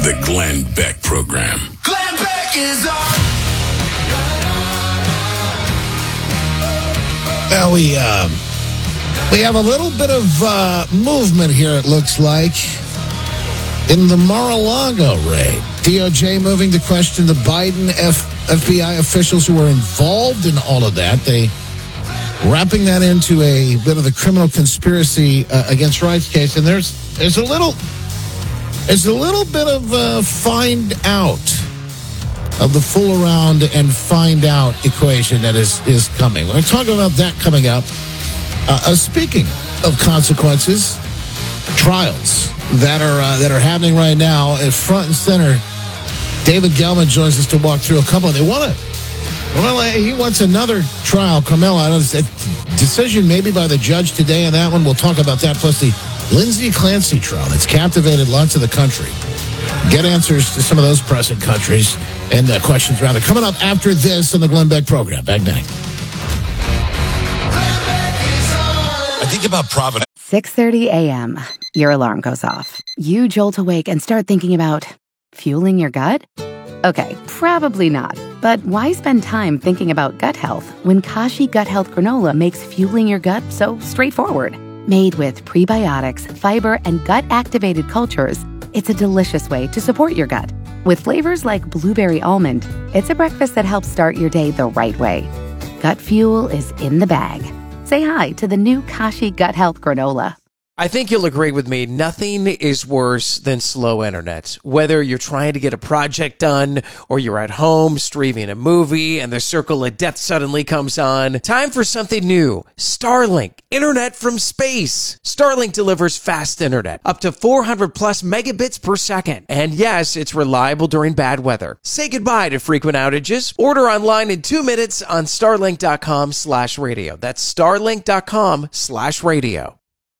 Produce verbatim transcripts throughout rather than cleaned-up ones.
The Glenn Beck Program. Glenn Beck is on. Well, we, uh, we have a little bit of uh, movement here, it looks like, in the Mar-a-Lago raid. D O J moving to question the Biden F- FBI officials who were involved in all of that. They wrapping that into a bit of the criminal conspiracy uh, against rights case. And there's there's a little there's a little bit of uh, find out of the fool around and find out equation that is, is coming. We're talking about that coming up. Uh, uh, speaking of consequences, trials that are uh, that are happening right now at front and center. David Gelman joins us to walk through a couple. They want to. Well, he wants another trial. Carmelo, I know it's a decision maybe by the judge today on that one. We'll talk about that. Plus the Lindsay Clancy trial that's captivated lots of the country. Get answers to some of those pressing countries and uh, questions rather. Coming up after this on the Glenn Beck program. Bang, bang. I think about Providence. six thirty a.m. Your alarm goes off. You jolt awake and start thinking about fueling your gut? Okay, probably not. But why spend time thinking about gut health when Kashi Gut Health Granola makes fueling your gut so straightforward? Made with prebiotics, fiber, and gut-activated cultures, it's a delicious way to support your gut. With flavors like blueberry almond, it's a breakfast that helps start your day the right way. Gut fuel is in the bag. Say hi to the new Kashi Gut Health Granola. I think you'll agree with me. Nothing is worse than slow internet. Whether you're trying to get a project done or you're at home streaming a movie and the circle of death suddenly comes on. Time for something new. Starlink. Internet from space. Starlink delivers fast internet. Up to four hundred plus megabits per second. And yes, it's reliable during bad weather. Say goodbye to frequent outages. Order online in two minutes on starlink.com slash radio. That's starlink.com slash radio.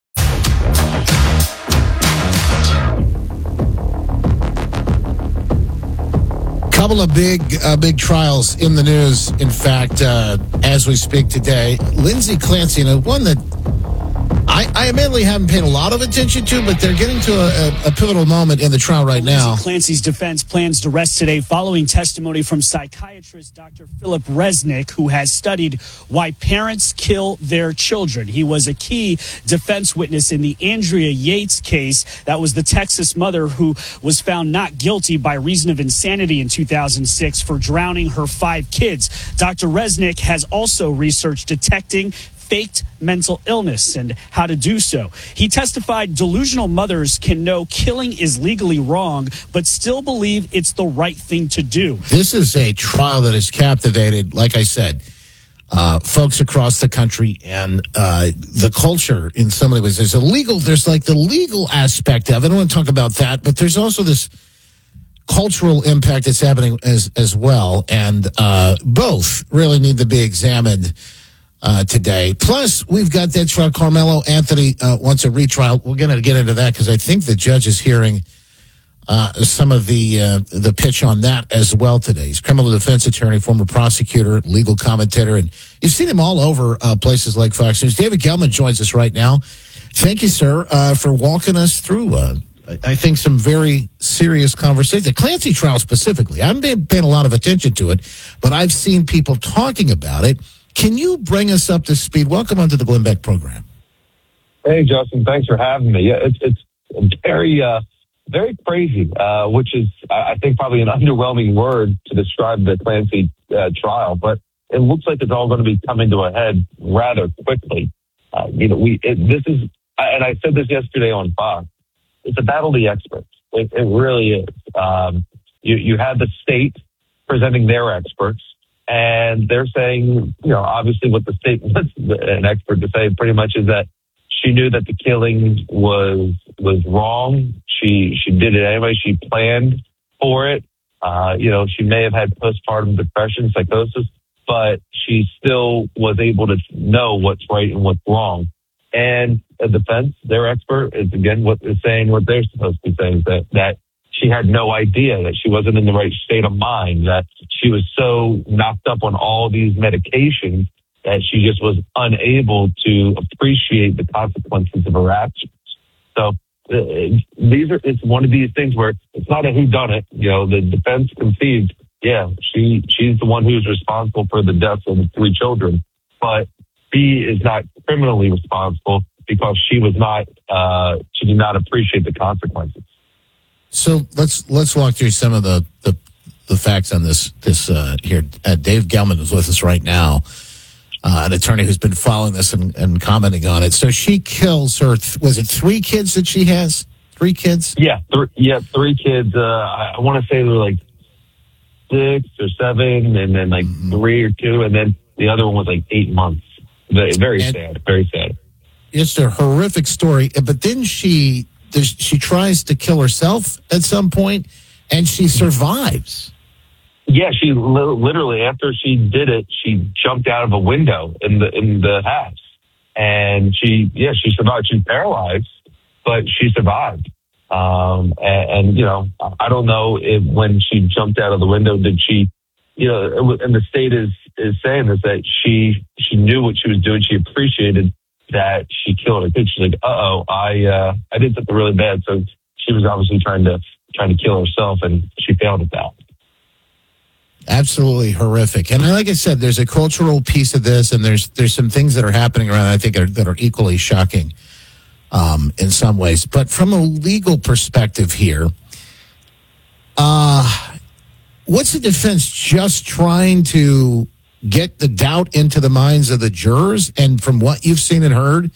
Couple of big, uh, big trials in the news. In fact, uh, as we speak today, Lindsay Clancy, and one that I, I admittedly haven't paid a lot of attention to, but they're getting to a, a, a pivotal moment in the trial right now. Lindsay Clancy's defense plans to rest today following testimony from psychiatrist Doctor Philip Resnick, who has studied why parents kill their children. He was a key defense witness in the Andrea Yates case. That was the Texas mother who was found not guilty by reason of insanity in two thousand six for drowning her five kids. Doctor Resnick has also researched detecting faked mental illness and how to do so. He testified delusional mothers can know killing is legally wrong, but still believe it's the right thing to do. This is a trial that has captivated, like I said, uh, folks across the country and uh, the culture in so many ways. There's a legal, there's like the legal aspect of it. I don't want to talk about that, but there's also this cultural impact that's happening as, as well. And uh, both really need to be examined Uh, today. Plus, we've got that trial. Carmelo Anthony uh, wants a retrial. We're going to get into that because I think the judge is hearing uh, some of the uh, the pitch on that as well today. He's criminal defense attorney, former prosecutor, legal commentator, and you've seen him all over uh, places like Fox News. David Gelman joins us right now. Thank you, sir, uh, for walking us through, uh, I think, some very serious conversations. The Clancy trial specifically. I haven't been paying a lot of attention to it, but I've seen people talking about it. Can you bring us up to speed? Welcome onto the Glenn Beck program. Hey, Justin. Thanks for having me. Yeah, it's it's very uh, very crazy, uh, which is I think probably an underwhelming word to describe the Clancy uh, trial. But it looks like it's all going to be coming to a head rather quickly. Uh, you know, we it, this is, and I said this yesterday on Fox. It's a battle of the experts. It, it really is. Um, you you had the state presenting their experts. And they're saying, you know, obviously what the state wants an expert to say pretty much is that she knew that the killing was was wrong. She she did it anyway. She planned for it. Uh, you know, she may have had postpartum depression, psychosis, but she still was able to know what's right and what's wrong. And the defense, their expert, is again what is saying what they're supposed to be saying, that that she had no idea, that she wasn't in the right state of mind, that she was so knocked up on all these medications that she just was unable to appreciate the consequences of her actions. So uh, these are, it's one of these things where it's not a whodunit. You know, the defense concedes, yeah, she, she's the one who's responsible for the deaths of the three children, but she is not criminally responsible because she was not, uh, she did not appreciate the consequences. So let's let's walk through some of the the, the facts on this this uh, here. Uh, Dave Gelman is with us right now, uh, an attorney who's been following this and, and commenting on it. So she kills her. Th- was it three kids that she has? Three kids? Yeah, th- yeah, three kids. Uh, I, I want to say they were like six or seven, and then like mm-hmm. three or two, and then the other one was like eight months. Very, very and sad. Very sad. It's a horrific story. But then she. She tries to kill herself at some point, and she survives. Yeah, she li- literally, after she did it, she jumped out of a window in the in the house, and she, yeah, she survived. She's paralyzed, but she survived. Um, and, and you know, I don't know if when she jumped out of the window, did she, you know, and the state is is saying this, that she she knew what she was doing. She appreciated that she killed her kid. She's like, uh oh, I uh, I did something really bad. So she was obviously trying to trying to kill herself, and she failed at that. Absolutely horrific. And like I said, there's a cultural piece of this, and there's there's some things that are happening around, I think, are, that are equally shocking um, in some ways. But from a legal perspective here, uh, what's the defense just trying to get the doubt into the minds of the jurors? And from what you've seen and heard,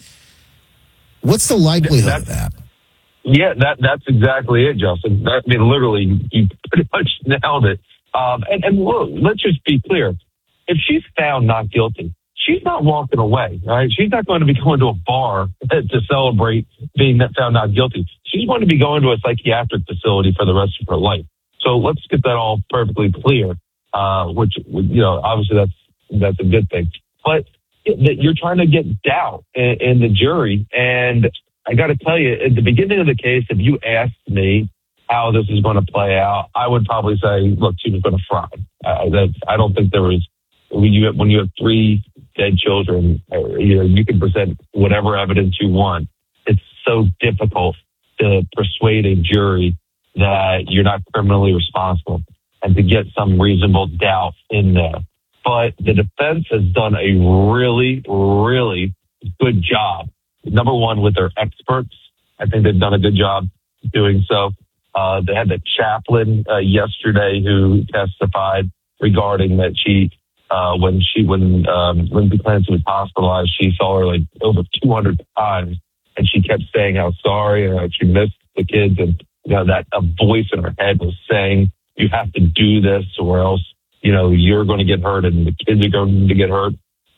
what's the likelihood that's, of that? Yeah, that that's exactly it, Justin. I mean, literally, you pretty much nailed it. Um, and, and look, let's just be clear. If she's found not guilty, she's not walking away, right? She's not going to be going to a bar to celebrate being found not guilty. She's going to be going to a psychiatric facility for the rest of her life. So let's get that all perfectly clear. Uh, which, you know, obviously that's, that's a good thing, but that you're trying to get doubt in, in the jury. And I got to tell you, at the beginning of the case, if you asked me how this is going to play out, I would probably say, look, she was going to fry. Uh, that, I don't think there was, when you, when you have three dead children, uh, you know, you can present whatever evidence you want. It's so difficult to persuade a jury that you're not criminally responsible and to get some reasonable doubt in there. But the defense has done a really, really good job. Number one, with their experts. I think they've done a good job doing so. Uh, they had the chaplain uh, yesterday who testified regarding that she, uh, when she, when um, Lindsay Clancy was hospitalized, she saw her like over two hundred times, and she kept saying how sorry and how she missed the kids, and you know that a voice in her head was saying, you have to do this or else, you know, you're going to get hurt and the kids are going to get hurt.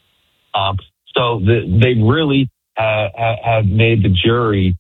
Um, so the, they really uh, have made the jury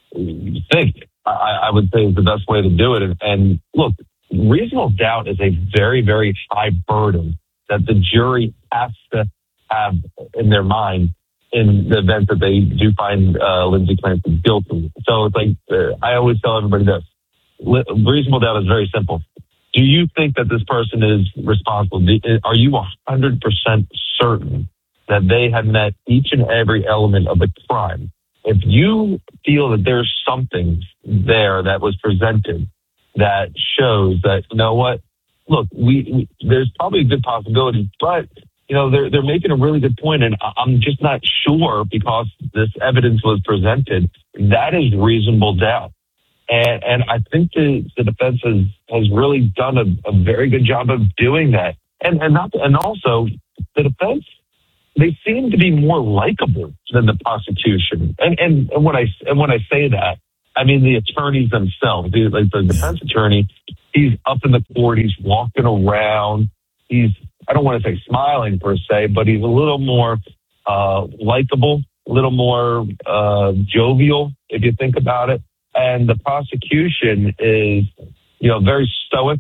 think, I, I would say is the best way to do it. And, and look, reasonable doubt is a very, very high burden that the jury has to have in their mind in the event that they do find uh, Lindsay Clancy guilty. So it's like, uh, I always tell everybody this. Reasonable doubt is very simple. Do you think that this person is responsible? Are you one hundred percent certain that they have met each and every element of the crime? If you feel that there's something there that was presented that shows that, you know what, look, we, we there's probably a good possibility, but, you know, they're, they're making a really good point, and I'm just not sure because this evidence was presented. That is reasonable doubt. And, and I think the, the defense has, has really done a, a very good job of doing that. And and not and also the defense, they seem to be more likable than the prosecution. And and, and when I and when I say that, I mean the attorneys themselves. The, like the defense attorney, he's up in the court, he's walking around, he's I don't want to say smiling per se, but he's a little more uh, likable, a little more uh, jovial if you think about it. And the prosecution is, you know, very stoic.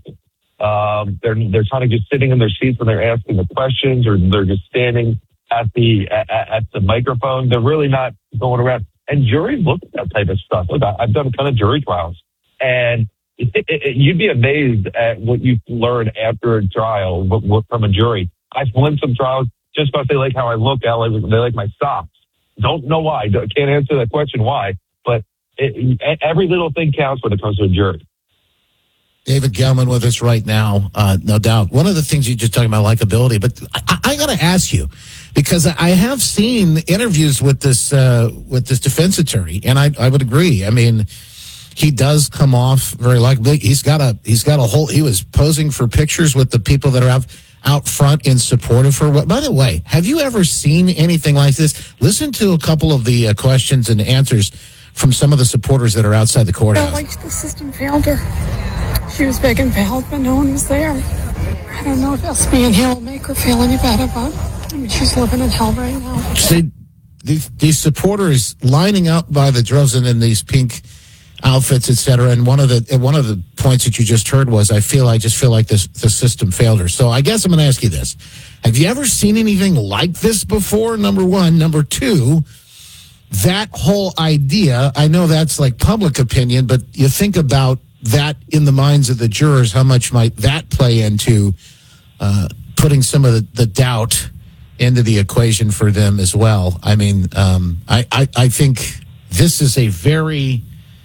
Um, they're they're kind of just sitting in their seats when they're asking the questions, or they're just standing at the at, at the microphone. They're really not going around. And juries look at that type of stuff. Look, I've done a ton of jury trials, and it, it, it, you'd be amazed at what you learn after a trial what, what, from a jury. I've won some trials just because they like how I look. I like, they like my socks. Don't know why. Can't answer that question why. But it, every little thing counts when it comes to a jury. David Gelman with us right now, uh, no doubt. One of the things you just talking about likability, but I, I got to ask you, because I have seen interviews with this uh, with this defense attorney, and I, I would agree. I mean, he does come off very likable. He's got a he's got a whole. He was posing for pictures with the people that are out out front in support of her. By the way, have you ever seen anything like this? Listen to a couple of the uh, questions and answers from some of the supporters that are outside the courthouse. I felt like the system failed her. She was begging for help, but no one was there. I don't know if us being here will make her feel any better, but I mean, she's living in hell right now. See, these, these supporters lining up by the droves and in these pink outfits, et cetera. And one of the and one of the points that you just heard was, I feel I just feel like this the system failed her. So I guess I'm going to ask you this: have you ever seen anything like this before? Number one, number two. That whole idea, I know that's like public opinion, but you think about that in the minds of the jurors, how much might that play into uh, putting some of the, the doubt into the equation for them as well? I mean, um, I, I, I think this is a very,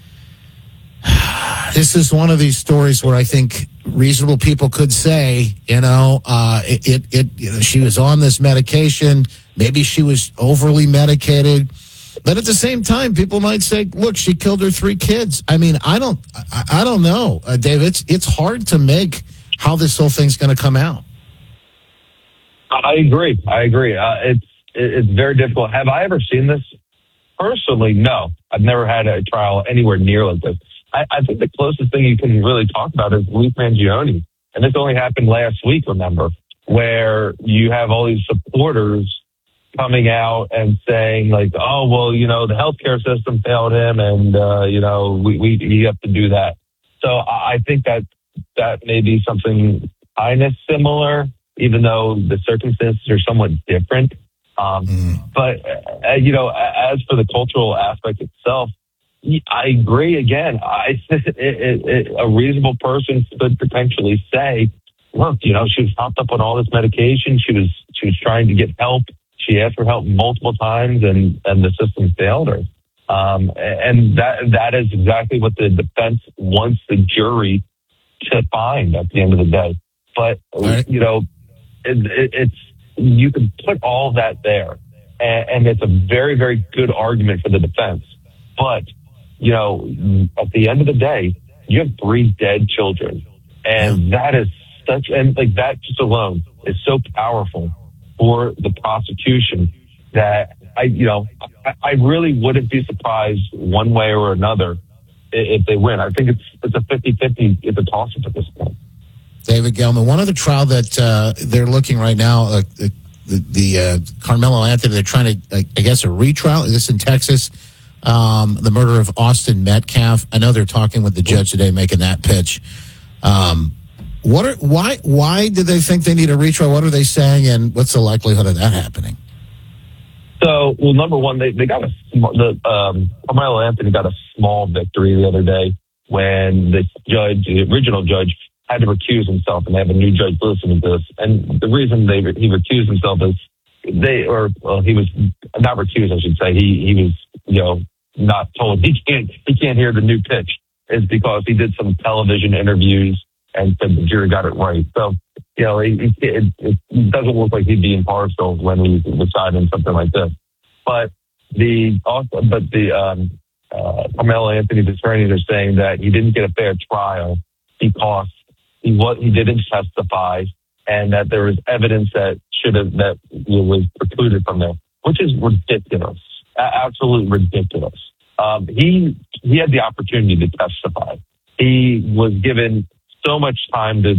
this is one of these stories where I think reasonable people could say, you know, uh, it, it, it you know, she was on this medication, maybe she was overly medicated. But at the same time, people might say, look, she killed her three kids. I mean, I don't I, I don't know, uh, Dave. It's, it's hard to make how this whole thing's going to come out. I agree. I agree. Uh, it's it's very difficult. Have I ever seen this? Personally, no. I've never had a trial anywhere near like this. I, I think the closest thing you can really talk about is Luis Mangione. And this only happened last week, remember, where you have all these supporters coming out and saying like, oh, well, you know, the healthcare system failed him and, uh, you know, we, we, we have to do that. So I think that that may be something kind of similar, even though the circumstances are somewhat different. Um, mm. But, uh, you know, as for the cultural aspect itself, I agree. Again, I it, it, it, a reasonable person could potentially say, look, you know, she was hopped up on all this medication. She was she was trying to get help. She asked for help multiple times, and, and the system failed her. Um, and that that is exactly what the defense wants the jury to find at the end of the day. But, right. you know, it, it, it's you can put all that there, and, and it's a very, very good argument for the defense. But, you know, at the end of the day, you have three dead children. And that is such, and like that just alone is so powerful for the prosecution that I, you know, I, I really wouldn't be surprised one way or another if they win. I think it's it's a fifty-fifty, it's a toss-up at this point. David Gelman, one other trial that uh, they're looking right now, uh, the, the uh, Carmelo Anthony, they're trying to, I guess, a retrial. Is this in Texas? Um, the murder of Austin Metcalf. I know they're talking with the judge today, making that pitch. Um, what are why why do they think they need a retrial? What are they saying, and what's the likelihood of that happening? So, well, number one, they, they got a the um, Carmelo Anthony got a small victory the other day when the judge, the original judge, had to recuse himself, and they have a new judge listening to this. And the reason they he recused himself is they, or well, he was not recused, I should say. He he was, you know, not told he can't he can't hear the new pitch, is because he did some television interviews and said the jury got it right. So, you know, it, it, it doesn't look like he'd be impartial when he's deciding something like this. But the also, but the um, uh, Carmelo Anthony's attorneys are saying that he didn't get a fair trial because he was he didn't testify, and that there was evidence that should have that was precluded from there, which is ridiculous, absolutely ridiculous. Um, he he had the opportunity to testify. He was given so much time to